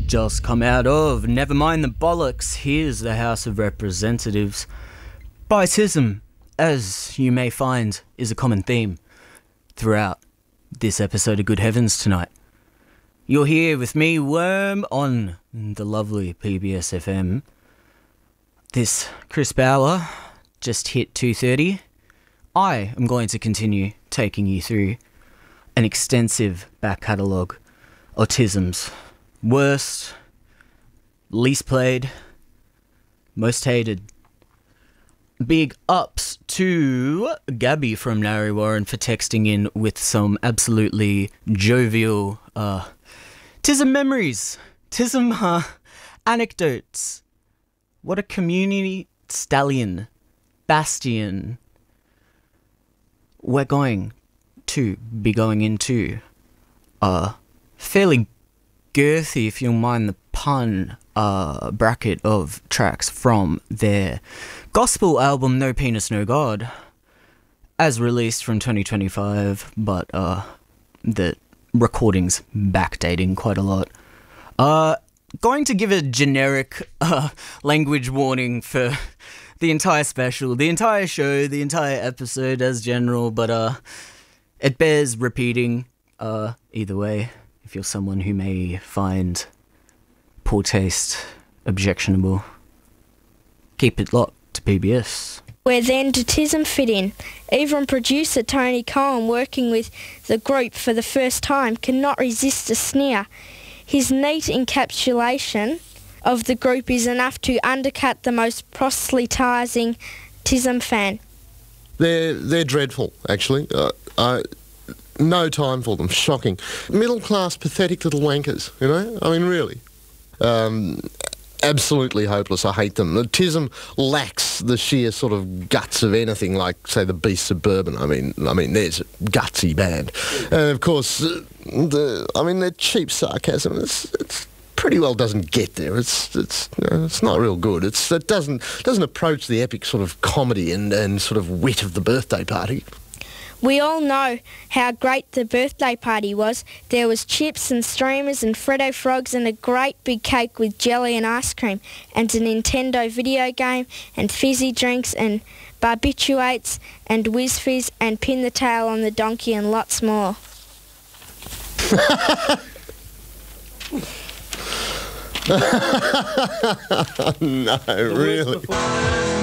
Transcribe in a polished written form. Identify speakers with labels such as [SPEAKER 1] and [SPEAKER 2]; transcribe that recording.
[SPEAKER 1] just come out of Never Mind the Bollocks, here's the House of Representatives. Biotism, as you may find, is a common theme throughout this episode of Good Heavens tonight. You're here with me, Worm, on the lovely PBS FM. This crisp hour just hit 2:30. I am going to continue taking you through an extensive back catalogue. Autism's worst, least played, most hated. Big ups to Gabby from Narry Warren for texting in with some absolutely jovial Tism memories, Tism anecdotes. What a community stallion, bastion we're going to be going into a fairly girthy, if you'll mind the pun, bracket of tracks from their gospel album No Penis No God, as released from 2025, but the recording's backdating quite a lot. Going to give a generic language warning for the entire special, the entire show, the entire episode as general, but it bears repeating either way. If you're someone who may find poor taste objectionable, keep it locked to PBS.
[SPEAKER 2] Where then did Tism fit in? Even producer Tony Cohen, working with the group for the first time, cannot resist a sneer. His neat encapsulation of the group is enough to undercut the most proselytising Tism fan.
[SPEAKER 3] They're dreadful, actually. No time for them. Shocking. Middle-class, pathetic little wankers, you know? I mean, really. Absolutely hopeless. I hate them. Tism lacks the sheer sort of guts of anything like, say, the Beasts of Bourbon. I mean, there's a gutsy band. And, of course, their cheap sarcasm, it's pretty well doesn't get there. It's not real good. It doesn't approach the epic sort of comedy and sort of wit of the birthday party.
[SPEAKER 2] We all know how great the birthday party was. There was chips and streamers and Freddo frogs and a great big cake with jelly and ice cream and a Nintendo video game and fizzy drinks and barbiturates and whiz fizz and pin the tail on the donkey and lots more.
[SPEAKER 3] No, really.